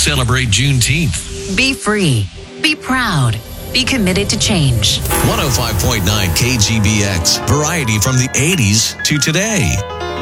celebrate Juneteenth. Be free. Be proud. Be committed to change. 105.9 KGBX. Variety from the 80s to today.